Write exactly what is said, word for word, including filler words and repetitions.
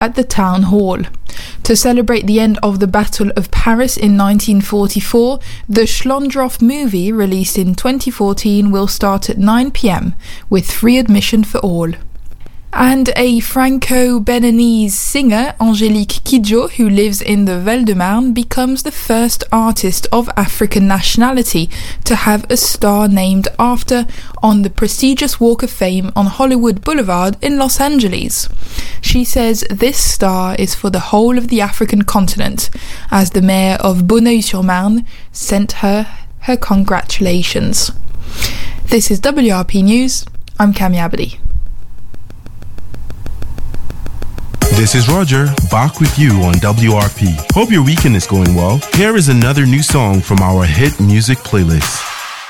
at the town hall. To celebrate the end of the Battle of Paris in nineteen forty-four, the Schlondorf movie, released in twenty fourteen, will start at nine p.m. with free admission for all. And a Franco-Beninese singer, Angélique Kidjo, who lives in the Val-de-Marne, becomes the first artist of African nationality to have a star named after on the prestigious Walk of Fame on Hollywood Boulevard in Los Angeles. She says this star is for the whole of the African continent, as the mayor of Bonneuil-sur-Marne sent her her congratulations. This is W R P News. I'm Cami Abadi. This is Roger, back with you on W R P. Hope your weekend is going well. Here is another new song from our hit music playlist.